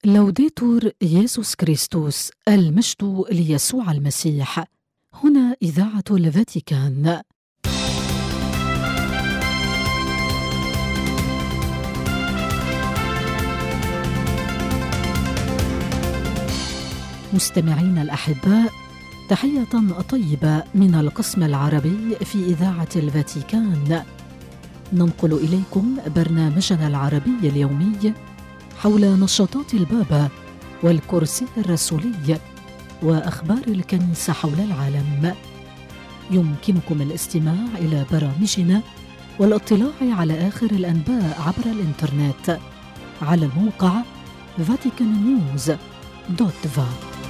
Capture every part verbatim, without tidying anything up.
لوديتور يسوع كريستوس، المجد ليسوع المسيح. هنا إذاعة الفاتيكان. مستمعين الأحباء، تحية طيبة من القسم العربي في إذاعة الفاتيكان. ننقل إليكم برنامجنا العربي اليومي حول نشاطات البابا والكرسي الرسولي وأخبار الكنيسة حول العالم. يمكنكم الاستماع إلى برامجنا والاطلاع على آخر الأنباء عبر الإنترنت على الموقع فاتيكان نيوز دوت فا.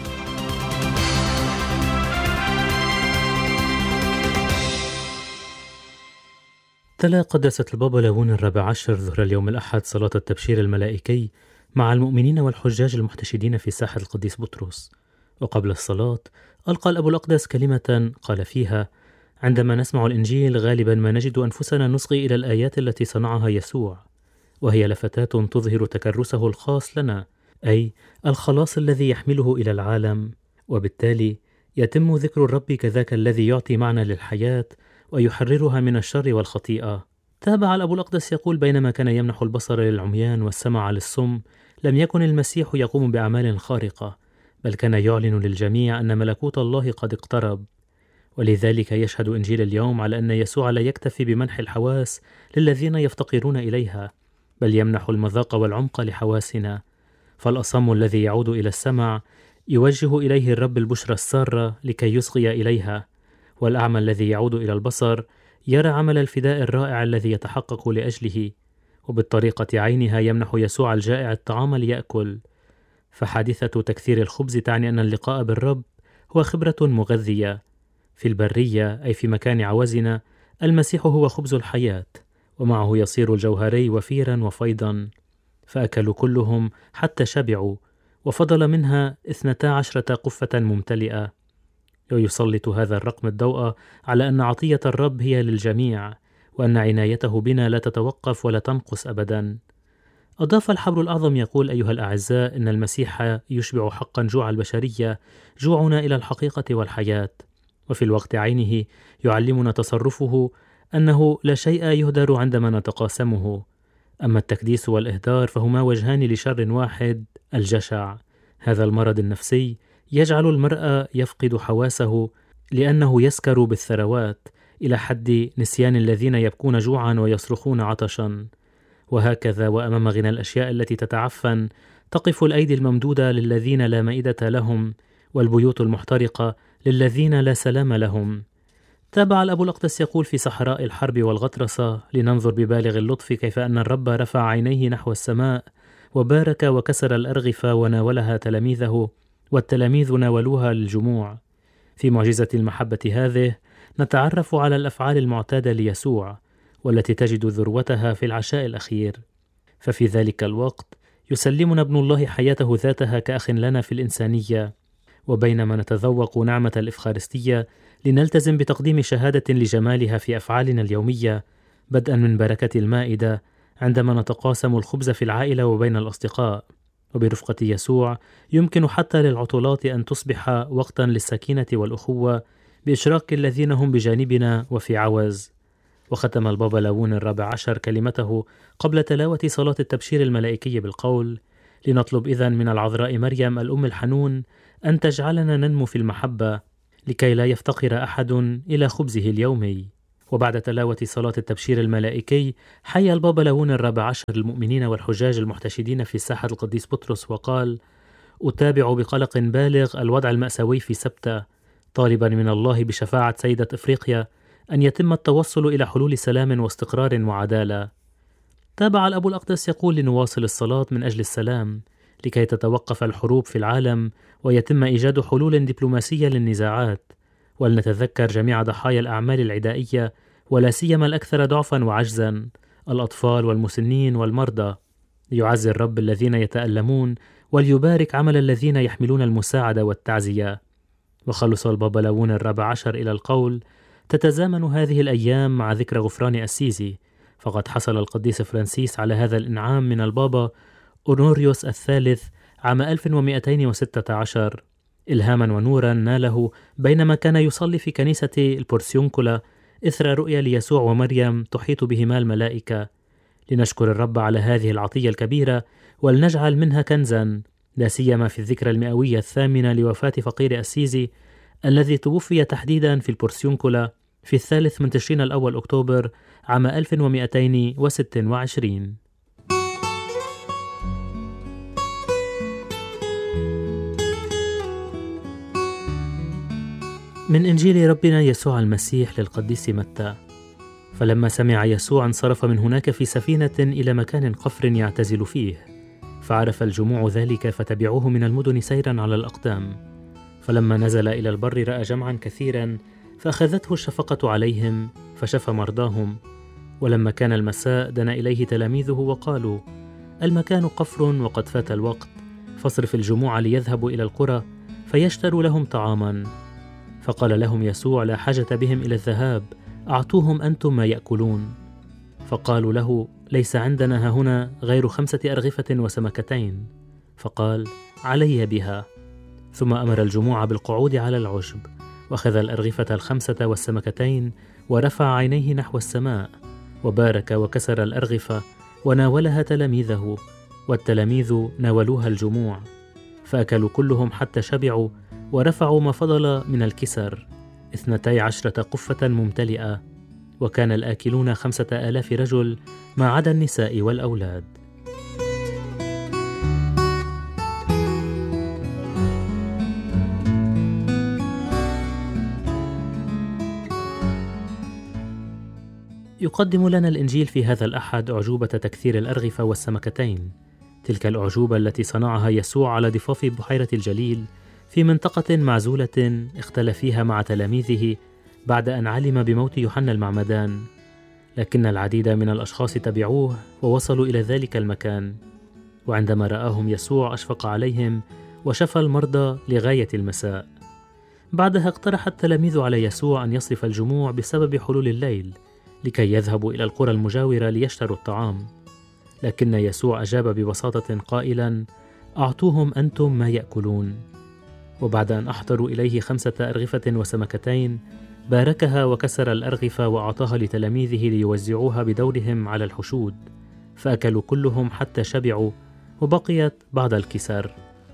تلا قداسة البابا لاون الرابع عشر ظهر اليوم الأحد صلاة التبشير الملائكي مع المؤمنين والحجاج المحتشدين في ساحة القديس بطرس. وقبل الصلاة ألقى الأب الأقدس كلمة قال فيها: عندما نسمع الإنجيل غالبا ما نجد أنفسنا نصغي إلى الآيات التي صنعها يسوع، وهي لفتات تظهر تكرسه الخاص لنا، أي الخلاص الذي يحمله إلى العالم، وبالتالي يتم ذكر الرب كذاك الذي يعطي معنى للحياة ويحررها من الشر والخطيئة. تابع الأب الأقدس يقول: بينما كان يمنح البصر للعميان والسمع للصم، لم يكن المسيح يقوم بأعمال خارقة، بل كان يعلن للجميع أن ملكوت الله قد اقترب. ولذلك يشهد إنجيل اليوم على أن يسوع لا يكتفي بمنح الحواس للذين يفتقرون إليها، بل يمنح المذاق والعمق لحواسنا. فالأصم الذي يعود إلى السمع يوجه إليه الرب البشرى السارة لكي يصغي إليها، والأعمى الذي يعود إلى البصر يرى عمل الفداء الرائع الذي يتحقق لأجله، وبالطريقة عينها يمنح يسوع الجائع الطعام ليأكل. فحادثة تكثير الخبز تعني أن اللقاء بالرب هو خبرة مغذية. في البرية أي في مكان عوزنا، المسيح هو خبز الحياة، ومعه يصير الجوهري وفيرا وفيضا. فأكلوا كلهم حتى شبعوا، وفضل منها اثنتا عشرة قفة ممتلئة. ويسلط هذا الرقم الضوء على أن عطية الرب هي للجميع، وأن عنايته بنا لا تتوقف ولا تنقص أبدا. أضاف الحبر الأعظم يقول: أيها الأعزاء، إن المسيح يشبع حقا جوع البشرية، جوعنا إلى الحقيقة والحياة. وفي الوقت عينه يعلمنا تصرفه أنه لا شيء يهدر عندما نتقاسمه. أما التكديس والإهدار فهما وجهان لشر واحد، الجشع. هذا المرض النفسي يجعل المرء يفقد حواسه لأنه يسكر بالثروات إلى حد نسيان الذين يبكون جوعا ويصرخون عطشا. وهكذا وأمام غنى الأشياء التي تتعفن تقف الأيدي الممدودة للذين لا مائدة لهم، والبيوت المحترقة للذين لا سلام لهم. تابع الأب الأقدس يقول في صحراء الحرب والغطرسة: لننظر ببالغ اللطف كيف أن الرب رفع عينيه نحو السماء وبارك وكسر الأرغفة وناولها تلاميذه، والتلاميذ ناولوها للجموع. في معجزة المحبة هذه نتعرف على الأفعال المعتادة ليسوع، والتي تجد ذروتها في العشاء الأخير. ففي ذلك الوقت يسلمنا ابن الله حياته ذاتها كأخ لنا في الإنسانية. وبينما نتذوق نعمة الإفخارستية لنلتزم بتقديم شهادة لجمالها في أفعالنا اليومية، بدءا من بركة المائدة عندما نتقاسم الخبز في العائلة وبين الأصدقاء. وبرفقة يسوع يمكن حتى للعطلات أن تصبح وقتا للسكينة والأخوة بإشراك الذين هم بجانبنا وفي عوز. وختم البابا لاون الرابع عشر كلمته قبل تلاوة صلاة التبشير الملائكي بالقول: لنطلب إذن من العذراء مريم الأم الحنون أن تجعلنا ننمو في المحبة لكي لا يفتقر أحد إلى خبزه اليومي. وبعد تلاوة صلاة التبشير الملائكي حيا البابا لاون الرابع عشر المؤمنين والحجاج المحتشدين في ساحة القديس بطرس وقال: أتابع بقلق بالغ الوضع المأساوي في سبتة، طالبا من الله بشفاعة سيدة إفريقيا أن يتم التوصل إلى حلول سلام واستقرار وعدالة. تابع الأب الأقدس يقول: لنواصل الصلاة من أجل السلام لكي تتوقف الحروب في العالم ويتم إيجاد حلول دبلوماسية للنزاعات، ولنتذكر جميع ضحايا الأعمال العدائية، ولا سيما الأكثر ضعفا وعجزا، الأطفال والمسنين والمرضى، ليعزي الرب الذين يتألمون وليبارك عمل الذين يحملون المساعدة والتعزية. وخلص البابا لاون الرابع عشر إلى القول: تتزامن هذه الأيام مع ذكرى غفران أسيزي، فقد حصل القديس فرانسيس على هذا الإنعام من البابا أونوريوس الثالث عام ألف ومئتين وستة عشر إلهاما ونورا ناله بينما كان يصلي في كنيسة البورسيونكولا إثر رؤيا ليسوع ومريم تحيط بهما الملائكة. لنشكر الرب على هذه العطية الكبيرة ولنجعل منها كنزا، لا سيما في الذكرى المئوية الثامنة لوفاة فقير أسيزي الذي توفي تحديدا في البورسيونكولا في الثالث من تشرين الأول أكتوبر عام ألف ومئتين وستة وعشرين. من إنجيل ربنا يسوع المسيح للقديس متى. فلما سمع يسوع انصرف من هناك في سفينة إلى مكان قفر يعتزل فيه، فعرف الجموع ذلك فتبعوه من المدن سيرا على الأقدام. فلما نزل إلى البر رأى جمعا كثيرا فأخذته الشفقة عليهم فشفى مرضاهم. ولما كان المساء دنا إليه تلاميذه وقالوا: المكان قفر وقد فات الوقت، فاصرف الجموع ليذهبوا إلى القرى فيشتروا لهم طعاما. فقال لهم يسوع: لا حاجة بهم إلى الذهاب، أعطوهم أنتم ما يأكلون. فقالوا له: ليس عندنا هنا غير خمسة أرغفة وسمكتين. فقال: علي بها. ثم أمر الجموع بالقعود على العشب، وأخذ الأرغفة الخمسة والسمكتين ورفع عينيه نحو السماء وبارك وكسر الأرغفة وناولها تلاميذه، والتلاميذ ناولوها الجموع، فأكلوا كلهم حتى شبعوا ورفعوا ما فضل من الكسر اثنتي عشرة قفة ممتلئة، وكان الآكلون خمسة آلاف رجل ما عدا النساء والأولاد. يقدم لنا الإنجيل في هذا الأحد أعجوبة تكثير الأرغفة والسمكتين، تلك الأعجوبة التي صنعها يسوع على ضفاف بحيرة الجليل في منطقة معزولة اختلى فيها مع تلاميذه بعد أن علم بموت يوحنا المعمدان. لكن العديد من الأشخاص تبعوه ووصلوا إلى ذلك المكان، وعندما رآهم يسوع أشفق عليهم وشفى المرضى لغاية المساء. بعدها اقترح التلاميذ على يسوع أن يصرف الجموع بسبب حلول الليل لكي يذهبوا إلى القرى المجاورة ليشتروا الطعام، لكن يسوع أجاب ببساطة قائلا: أعطوهم أنتم ما يأكلون. وبعد أن أحضروا إليه خمسة أرغفة وسمكتين باركها وكسر الأرغفة وأعطاها لتلاميذه ليوزعوها بدورهم على الحشود، فأكلوا كلهم حتى شبعوا وبقيت بعض الكسر.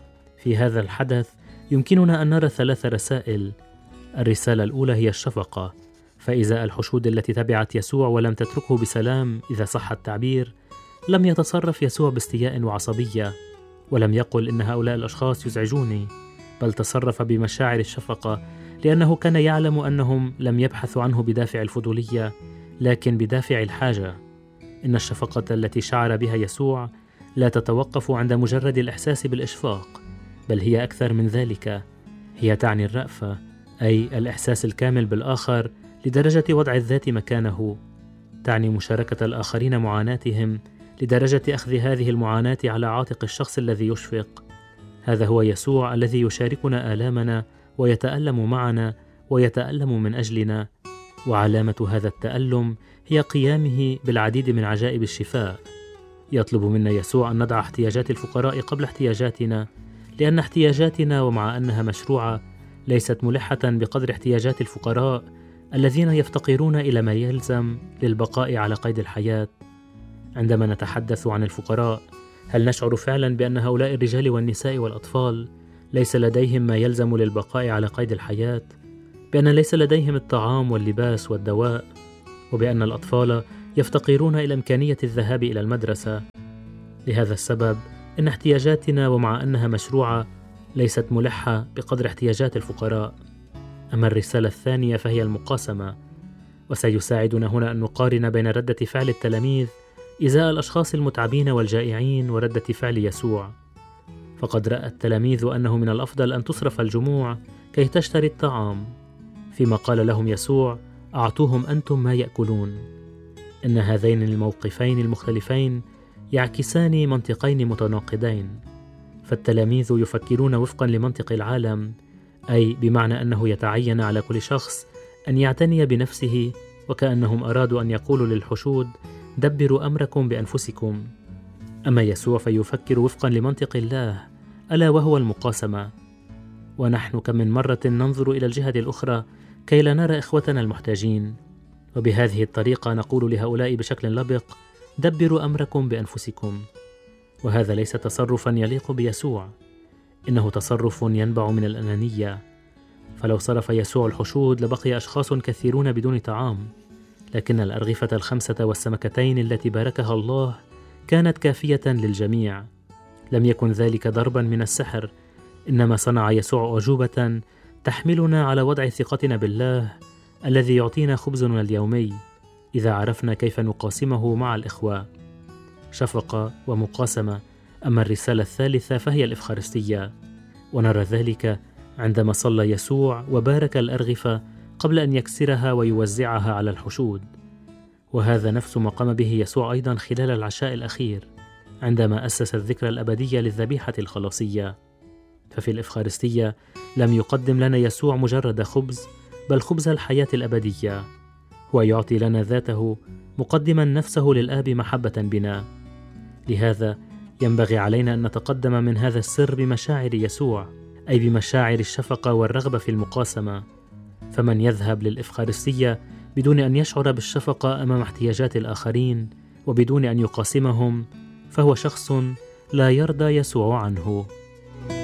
في هذا الحدث يمكننا أن نرى ثلاث رسائل. الرسالة الأولى هي الشفقة، فإذا الحشود التي تبعت يسوع ولم تتركه بسلام إذا صح التعبير، لم يتصرف يسوع باستياء وعصبية، ولم يقل إن هؤلاء الأشخاص يزعجوني، بل تصرف بمشاعر الشفقة، لأنه كان يعلم أنهم لم يبحثوا عنه بدافع الفضولية لكن بدافع الحاجة. إن الشفقة التي شعر بها يسوع لا تتوقف عند مجرد الإحساس بالإشفاق، بل هي أكثر من ذلك. هي تعني الرأفة، أي الإحساس الكامل بالآخر لدرجة وضع الذات مكانه. تعني مشاركة الآخرين معاناتهم لدرجة أخذ هذه المعاناة على عاتق الشخص الذي يشفق. هذا هو يسوع الذي يشاركنا آلامنا ويتألم معنا ويتألم من أجلنا، وعلامة هذا التألم هي قيامه بالعديد من عجائب الشفاء. يطلب منا يسوع أن نضع احتياجات الفقراء قبل احتياجاتنا، لأن احتياجاتنا ومع أنها مشروعة ليست ملحة بقدر احتياجات الفقراء الذين يفتقرون إلى ما يلزم للبقاء على قيد الحياة. عندما نتحدث عن الفقراء، هل نشعر فعلا بأن هؤلاء الرجال والنساء والأطفال ليس لديهم ما يلزم للبقاء على قيد الحياة؟ بأن ليس لديهم الطعام واللباس والدواء؟ وبأن الأطفال يفتقرون إلى إمكانية الذهاب إلى المدرسة؟ لهذا السبب إن احتياجاتنا ومع أنها مشروعة ليست ملحة بقدر احتياجات الفقراء. أما الرسالة الثانية فهي المقاسمة، وسيساعدنا هنا أن نقارن بين ردة فعل التلاميذ إزاء الأشخاص المتعبين والجائعين وردة فعل يسوع. فقد رأى التلاميذ أنه من الأفضل أن تصرف الجموع كي تشتري الطعام، فيما قال لهم يسوع: أعطوهم أنتم ما يأكلون. إن هذين الموقفين المختلفين يعكسان منطقين متناقضين، فالتلاميذ يفكرون وفقا لمنطق العالم، أي بمعنى أنه يتعين على كل شخص أن يعتني بنفسه، وكأنهم أرادوا أن يقولوا للحشود: دبروا أمركم بأنفسكم. أما يسوع فيفكر وفقا لمنطق الله، ألا وهو المقاسمة. ونحن كم من مرة ننظر إلى الجهة الأخرى كي لا نرى إخوتنا المحتاجين، وبهذه الطريقة نقول لهؤلاء بشكل لبق: دبروا أمركم بأنفسكم. وهذا ليس تصرفا يليق بيسوع، إنه تصرف ينبع من الأنانية. فلو صرف يسوع الحشود لبقي أشخاص كثيرون بدون طعام، لكن الأرغفة الخمسة والسمكتين التي باركها الله كانت كافية للجميع. لم يكن ذلك ضربا من السحر، إنما صنع يسوع أعجوبة تحملنا على وضع ثقتنا بالله الذي يعطينا خبزنا اليومي إذا عرفنا كيف نقاسمه مع الإخوة. شفقة ومقاسمة. أما الرسالة الثالثة فهي الإفخارستية، ونرى ذلك عندما صلى يسوع وبارك الأرغفة قبل أن يكسرها ويوزعها على الحشود. وهذا نفس ما قام به يسوع أيضا خلال العشاء الأخير عندما أسس الذكرى الأبدية للذبيحة الخلاصية. ففي الإفخارستية لم يقدم لنا يسوع مجرد خبز، بل خبز الحياة الأبدية. هو يعطي لنا ذاته مقدما نفسه للآب محبة بنا. لهذا ينبغي علينا أن نتقدم من هذا السر بمشاعر يسوع، أي بمشاعر الشفقة والرغبة في المقاسمة. فمن يذهب للإفخارستية بدون أن يشعر بالشفقة أمام احتياجات الآخرين وبدون أن يقاسمهم، فهو شخص لا يرضى يسوع عنه.